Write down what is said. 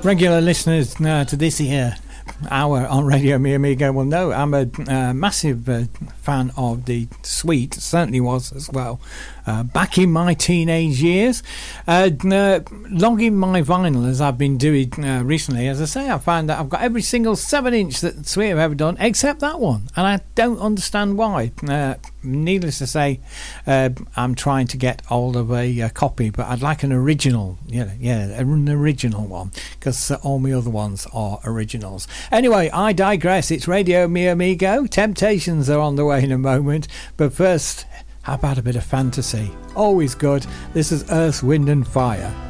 Regular listeners to this here hour on Radio Mi Amigo will know I'm a massive fan of the Sweet, certainly was as well, back in my teenage years. Logging my vinyl as I've been doing recently, as I say, I found that I've got every single 7-inch that Sweet have ever done except that one, and I don't understand why. Needless to say, I'm trying to get hold of a copy, but I'd like an original, an original one, because all my other ones are originals. Anyway, I digress. It's Radio Mi Amigo. Temptations are on the way in a moment, but first, how about a bit of fantasy? Always good. This is Earth, Wind and Fire.